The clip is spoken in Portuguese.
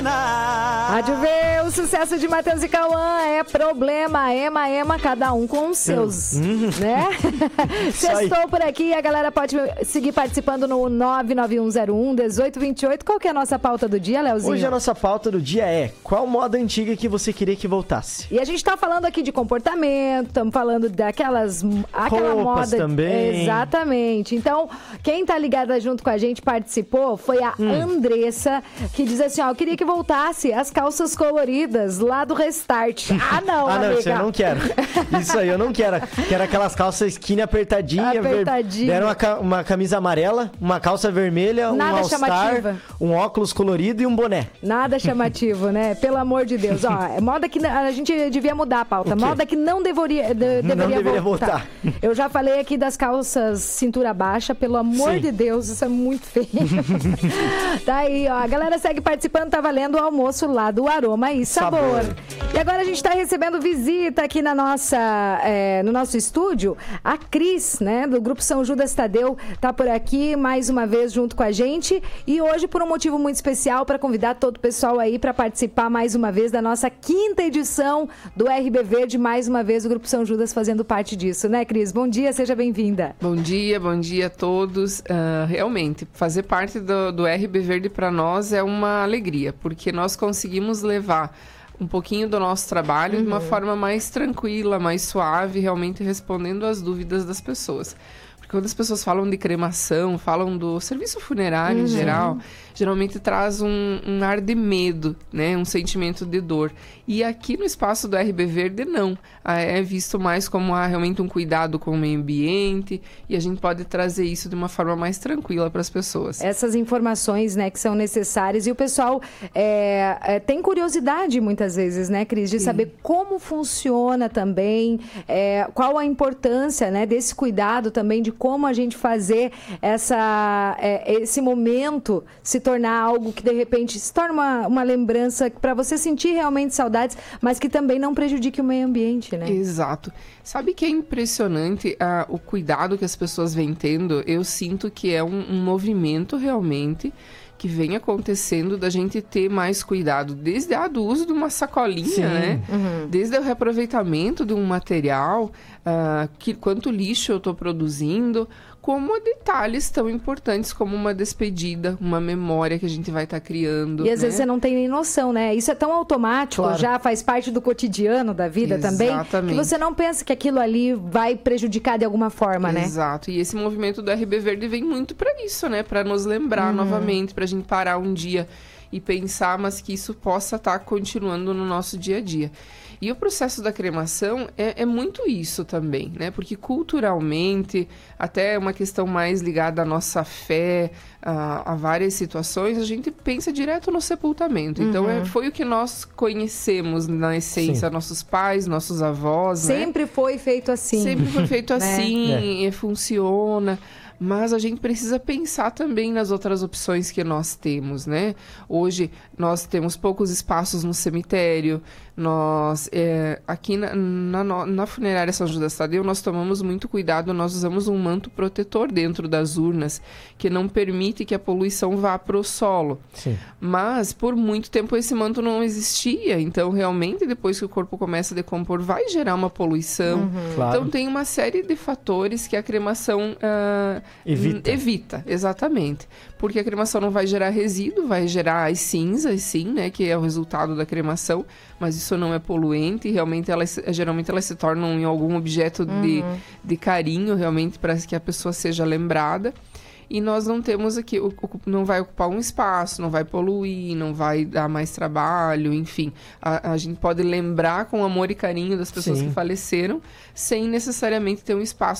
Rádio V, o sucesso de Matheus e Cauã é problema, ema, cada um com os seus, né? Sextou por aqui, a galera pode seguir participando no 991011828. Qual que é a nossa pauta do dia, Leozinho? Hoje a nossa pauta do dia é: qual moda antiga que você queria que voltasse? E a gente tá falando aqui de comportamento, estamos falando aquela roupas moda também. Exatamente. Então, quem tá ligada junto com a gente participou foi a Andressa, que diz assim, ó, eu queria que voltasse as calças coloridas lá do Restart. Ah, não, amiga. Isso eu não quero. Isso aí eu não quero. Quero aquelas calças skinny apertadinha. Deram uma camisa amarela, uma calça vermelha, nada um All-Star, chamativa. Um óculos colorido e um boné. Nada chamativo, né? Pelo amor de Deus. Ó, é moda que a gente devia mudar a pauta. Moda que não deveria voltar. Eu já falei aqui das calças cintura baixa. Pelo amor de Deus, isso é muito feio. Tá aí, ó. A galera segue participando, tá valendo o almoço lá do Aroma e Sabor. E agora a gente tá recebendo visita aqui na no nosso estúdio. A Cris, né, do Grupo São Judas Tadeu, tá por aqui mais uma vez junto com a gente. E hoje, por um motivo muito especial, para convidar todo o pessoal aí para participar mais uma vez da nossa 5ª edição do RB Verde. Mais uma vez o Grupo São Judas fazendo parte disso, né, Cris? Bom dia, seja bem-vinda. Bom dia a todos. Realmente, fazer parte do RB Verde para nós é uma alegria, porque nós conseguimos levar um pouquinho do nosso trabalho de uma forma mais tranquila, mais suave, realmente respondendo às dúvidas das pessoas. Porque quando as pessoas falam de cremação, falam do serviço funerário em geral, geralmente traz um ar de medo, né? Um sentimento de dor. E aqui no espaço do RB Verde, não. É visto mais como realmente um cuidado com o meio ambiente, e a gente pode trazer isso de uma forma mais tranquila para as pessoas. Essas informações, né, que são necessárias, e o pessoal tem curiosidade muitas vezes, né, Cris, de saber como funciona também, qual a importância, né, desse cuidado também, de como a gente fazer esse momento se tornar algo que de repente se torna uma lembrança para você sentir realmente saudades, mas que também não prejudique o meio ambiente, né? Exato. Sabe que é impressionante o cuidado que as pessoas vêm tendo? Eu sinto que é um movimento realmente que vem acontecendo da gente ter mais cuidado, desde do uso de uma sacolinha, né? Desde o reaproveitamento de um material, quanto lixo eu estou produzindo, como detalhes tão importantes como uma despedida, uma memória que a gente vai estar criando. E às vezes você não tem nem noção, né? Isso é tão automático, já faz parte do cotidiano da vida também, que você não pensa que aquilo ali vai prejudicar de alguma forma, né? Exato. E esse movimento do RB Verde vem muito para isso, né? Para nos lembrar novamente, para a gente parar um dia e pensar, mas que isso possa estar continuando no nosso dia a dia. E o processo da cremação é muito isso também, né? Porque culturalmente, até uma questão mais ligada à nossa fé, a várias situações, a gente pensa direto no sepultamento. Então, foi o que nós conhecemos na essência, nossos pais, nossos avós, Sempre foi feito assim. Sempre foi feito assim, funciona. Mas a gente precisa pensar também nas outras opções que nós temos, né? Hoje, nós temos poucos espaços no cemitério. Nós, aqui na funerária São Judas Tadeu, nós tomamos muito cuidado. Nós usamos um manto protetor dentro das urnas, que não permite que a poluição vá para o solo. Sim. Mas, por muito tempo, esse manto não existia. Então, realmente, depois que o corpo começa a decompor, vai gerar uma poluição. Claro. Então, tem uma série de fatores que a cremação evita, exatamente. Porque a cremação não vai gerar resíduo, vai gerar as cinzas, sim, né? Que é o resultado da cremação. Mas isso não é poluente. E realmente, geralmente, elas se tornam em algum objeto de carinho, realmente, para que a pessoa seja lembrada. E nós não temos aqui, não vai ocupar um espaço, não vai poluir, não vai dar mais trabalho, enfim. A gente pode lembrar com amor e carinho das pessoas que faleceram, sem necessariamente ter um espaço